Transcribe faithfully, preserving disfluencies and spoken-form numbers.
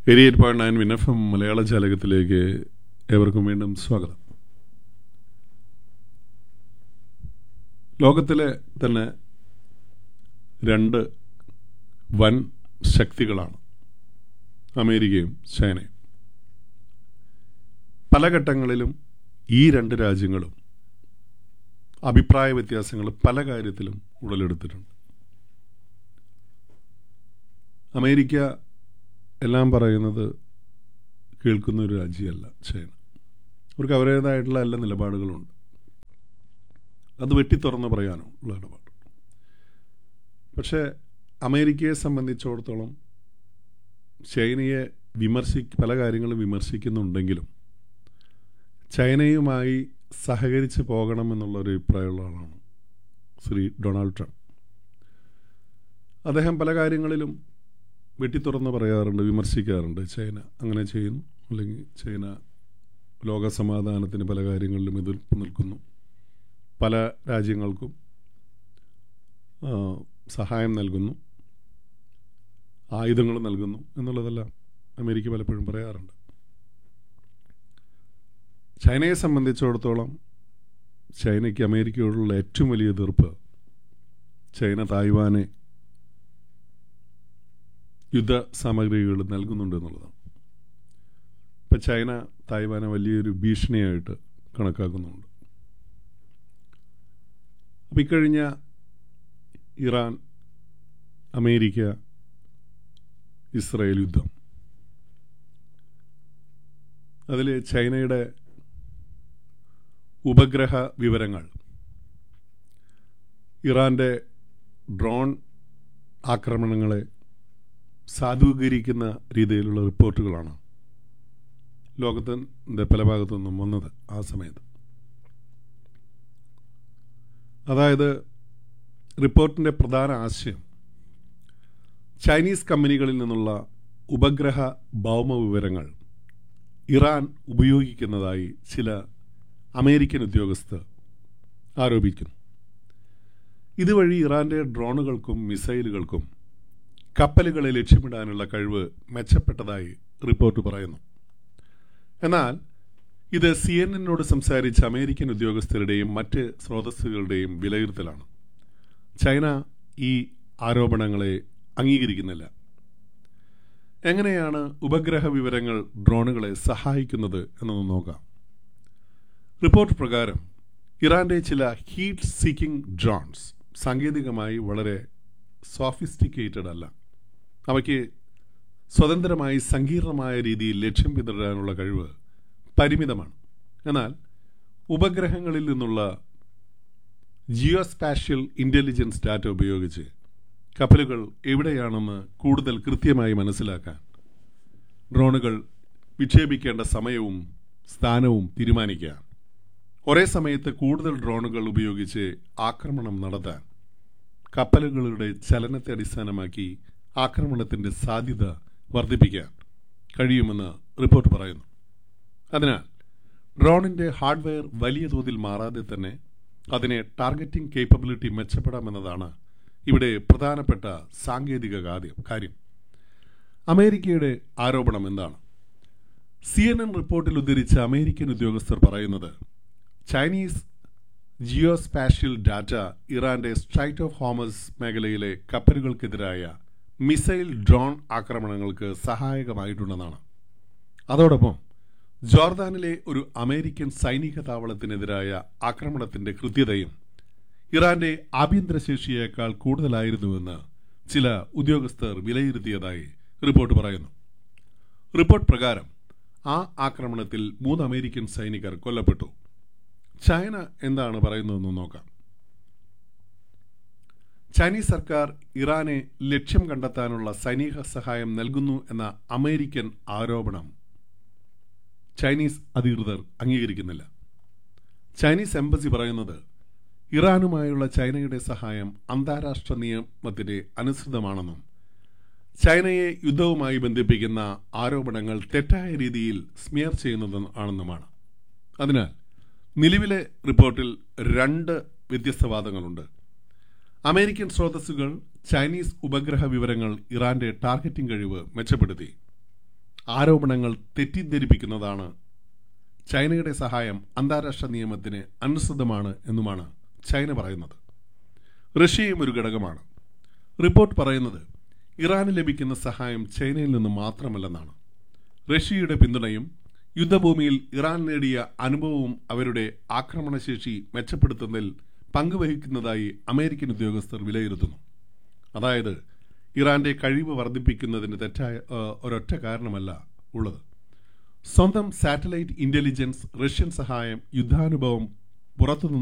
Eighty eight point nine win F M മലയാള ജാലകത്തിലേക്ക് ഏവർക്കും വീണ്ടും സ്വാഗതം. ലോകത്തിലെ തന്നെ രണ്ട് വൻ ശക്തികളാണ് അമേരിക്കയും ചൈനയും. പല ഘട്ടങ്ങളിലും ഈ രണ്ട് രാജ്യങ്ങളും അഭിപ്രായ വ്യത്യാസങ്ങൾ പല കാര്യത്തിലും ഉടലെടുത്തിട്ടുണ്ട്. അമേരിക്ക എല്ലാം പറയുന്നത് കേൾക്കുന്ന ഒരു രാജ്യമല്ല ചൈന. അവർക്ക് അവരുടേതായിട്ടുള്ള എല്ലാ നിലപാടുകളുണ്ട്. അത് വെട്ടിത്തുറന്ന് പറയാനോ ഉള്ള ഇടപാട്. പക്ഷേ അമേരിക്കയെ സംബന്ധിച്ചിടത്തോളം ചൈനയെ വിമർശി പല കാര്യങ്ങളും വിമർശിക്കുന്നുണ്ടെങ്കിലും ചൈനയുമായി സഹകരിച്ച് പോകണമെന്നുള്ളൊരു അഭിപ്രായമുള്ള ആളാണ് ശ്രീ ഡൊണാൾഡ് ട്രംപ്. അദ്ദേഹം പല കാര്യങ്ങളിലും വെട്ടിത്തുറന്ന് പറയാറുണ്ട്, വിമർശിക്കാറുണ്ട്. ചൈന അങ്ങനെ ചെയ്യുന്നു, അല്ലെങ്കിൽ ചൈന ലോക സമാധാനത്തിന് പല കാര്യങ്ങളിലും എതിർപ്പ് നിൽക്കുന്നു, പല രാജ്യങ്ങൾക്കും സഹായം നൽകുന്നു, ആയുധങ്ങൾ നൽകുന്നു എന്നുള്ളതെല്ലാം അമേരിക്ക പലപ്പോഴും പറയാറുണ്ട്. ചൈനയെ സംബന്ധിച്ചിടത്തോളം ചൈനയ്ക്ക് അമേരിക്കയോടുള്ള ഏറ്റവും വലിയ എതിർപ്പ് ചൈന തായ്വാനെ യുദ്ധ സാമഗ്രികൾ നൽകുന്നുണ്ട് എന്നുള്ളതാണ്. ഇപ്പം ചൈന തായ്വാനെ വലിയൊരു ഭീഷണിയായിട്ട് കണക്കാക്കുന്നുണ്ട്. അപ്പം ഇക്കഴിഞ്ഞ ഇറാൻ അമേരിക്ക ഇസ്രായേൽ യുദ്ധം, അതിൽ ചൈനയുടെ ഉപഗ്രഹ വിവരങ്ങൾ ഇറാൻ്റെ ഡ്രോൺ ആക്രമണങ്ങളെ സാധൂകരിക്കുന്ന രീതിയിലുള്ള റിപ്പോർട്ടുകളാണ് ലോകത്തിൻ്റെ പല ഭാഗത്തു നിന്നും വന്നത് ആ സമയത്ത്. അതായത് റിപ്പോർട്ടിൻ്റെ പ്രധാന ആശയം ചൈനീസ് കമ്പനികളിൽ നിന്നുള്ള ഉപഗ്രഹ ഭൗമ വിവരങ്ങൾ ഇറാൻ ഉപയോഗിക്കുന്നതായി ചില അമേരിക്കൻ ഉദ്യോഗസ്ഥർ ആരോപിക്കുന്നു. ഇതുവഴി ഇറാൻ്റെ ഡ്രോണുകൾക്കും മിസൈലുകൾക്കും കപ്പലുകളെ ലക്ഷ്യമിടാനുള്ള കഴിവ് മെച്ചപ്പെട്ടതായി റിപ്പോർട്ട് പറയുന്നു. എന്നാൽ ഇത് സി എൻ എന്നോട് സംസാരിച്ച അമേരിക്കൻ ഉദ്യോഗസ്ഥരുടെയും മറ്റ് സ്രോതസ്സുകളുടെയും വിലയിരുത്തലാണ്. ചൈന ഈ ആരോപണങ്ങളെ അംഗീകരിക്കുന്നില്ല. എങ്ങനെയാണ് ഉപഗ്രഹ വിവരങ്ങൾ ഡ്രോണുകളെ സഹായിക്കുന്നത് എന്നൊന്ന് നോക്കാം. റിപ്പോർട്ട് പ്രകാരം ഇറാന്റെ ചില ഹീറ്റ് സീക്കിംഗ് ഡ്രോൺസ് സാങ്കേതികമായി വളരെ സോഫിസ്റ്റിക്കേറ്റഡ് അല്ല. അവയ്ക്ക് സ്വതന്ത്രമായി സങ്കീർണമായ രീതിയിൽ ലക്ഷ്യം പിന്തുടരാനുള്ള കഴിവ് പരിമിതമാണ്. എന്നാൽ ഉപഗ്രഹങ്ങളിൽ നിന്നുള്ള ജിയോസ്പാഷ്യൽ ഇൻ്റലിജൻസ് ഡാറ്റ ഉപയോഗിച്ച് കപ്പലുകൾ എവിടെയാണെന്ന് കൂടുതൽ കൃത്യമായി മനസ്സിലാക്കാൻ ഡ്രോണുകൾ വിക്ഷേപിക്കേണ്ട സമയവും സ്ഥാനവും തീരുമാനിക്കാൻ, ഒരേ സമയത്ത് കൂടുതൽ ഡ്രോണുകൾ ഉപയോഗിച്ച് ആക്രമണം നടത്താൻ, കപ്പലുകളുടെ ചലനത്തെ അടിസ്ഥാനമാക്കി ആക്രമണത്തിൻ്റെ സാധ്യത വർദ്ധിപ്പിക്കാൻ കഴിയുമെന്ന് റിപ്പോർട്ട് പറയുന്നു. അതിനാൽ ഡ്രോണിൻ്റെ ഹാർഡ്വെയർ വലിയ തോതിൽ മാറാതെ തന്നെ അതിനെ ടാർഗറ്റിംഗ് കേപ്പബിലിറ്റി മെച്ചപ്പെടാമെന്നതാണ് ഇവിടെ പ്രധാനപ്പെട്ട സാങ്കേതിക കാര്യം. അമേരിക്കയുടെ ആരോപണം എന്താണ്? സി എൻ എൻ റിപ്പോർട്ടിൽ ഉദ്ധരിച്ച അമേരിക്കൻ ഉദ്യോഗസ്ഥർ പറയുന്നത് ചൈനീസ് ജിയോസ്പാഷ്യൽ ഡാറ്റ ഇറാന്റെ സ്ട്രൈറ്റ് ഓഫ് ഹോർമസ് മേഖലയിലെ കപ്പലുകൾക്കെതിരായ മിസൈൽ ഡ്രോൺ ആക്രമണങ്ങൾക്ക് സഹായകമായിട്ടുണ്ടെന്നാണ്. അതോടൊപ്പം ജോർദാനിലെ ഒരു അമേരിക്കൻ സൈനിക താവളത്തിനെതിരായ ആക്രമണത്തിന്റെ കൃത്യതയും ഇറാന്റെ ആഭ്യന്തര ശേഷിയേക്കാൾ കൂടുതലായിരുന്നുവെന്ന് ചില ഉദ്യോഗസ്ഥർ വിലയിരുത്തിയതായി റിപ്പോർട്ട് പറയുന്നു. റിപ്പോർട്ട് പ്രകാരം ആ ആക്രമണത്തിൽ മൂന്ന് അമേരിക്കൻ സൈനികർ കൊല്ലപ്പെട്ടു. ചൈന എന്താണ് പറയുന്നതെന്ന് നോക്കാം. ചൈനീസ് സർക്കാർ ഇറാനെ ലക്ഷ്യം കണ്ടെത്താനുള്ള സൈനിക സഹായം നൽകുന്നു എന്ന അമേരിക്കൻ ആരോപണം ചൈനീസ് അധികൃതർ അംഗീകരിക്കുന്നില്ല. ചൈനീസ് എംബസി പറയുന്നത് ഇറാനുമായുള്ള ചൈനയുടെ സഹായം അന്താരാഷ്ട്ര നിയമത്തിന് അനുസൃതമാണെന്നും ചൈനയെ യുദ്ധവുമായി ബന്ധിപ്പിക്കുന്ന ആരോപണങ്ങൾ തെറ്റായ രീതിയിൽ സ്മിയർ ചെയ്യുന്നതാണെന്നുമാണ്. അതിനാൽ നിലവിലെ റിപ്പോർട്ടിൽ രണ്ട് വ്യത്യസ്ത വാദങ്ങളുണ്ട്. അമേരിക്കൻ സ്രോതസ്സുകൾ ചൈനീസ് ഉപഗ്രഹ വിവരങ്ങൾ ഇറാന്റെ ടാർഗറ്റിംഗ് കഴിവ് മെച്ചപ്പെടുത്തി. ആരോപണങ്ങൾ തെറ്റിദ്ധരിപ്പിക്കുന്നതാണ്. ചൈനയുടെ സഹായം അന്താരാഷ്ട്ര നിയമത്തിന് അനുസൃതമാണ് എന്നുമാണ് ചൈന പറയുന്നത്. റഷ്യയും ഒരു ഘടകമാണ്. റിപ്പോർട്ട് പറയുന്നത് ഇറാന് ലഭിക്കുന്ന സഹായം ചൈനയിൽ നിന്ന് മാത്രമല്ലെന്നാണ്. റഷ്യയുടെ പിന്തുണയും യുദ്ധഭൂമിയിൽ ഇറാൻ നേടിയ അനുഭവവും അവരുടെ ആക്രമണശേഷി മെച്ചപ്പെടുത്തുന്നതിൽ പങ്കുവഹിക്കുന്നതായി അമേരിക്കൻ ഉദ്യോഗസ്ഥർ വിലയിരുത്തുന്നു. അതായത് ഇറാന്റെ കഴിവ് വർദ്ധിപ്പിക്കുന്നതിന് തെറ്റായ ഒരൊറ്റ കാരണമല്ല ഉള്ളത്. സ്വന്തം സാറ്റലൈറ്റ് ഇന്റലിജൻസ്, റഷ്യൻ സഹായം, യുദ്ധാനുഭവം, പുറത്തുനിന്ന്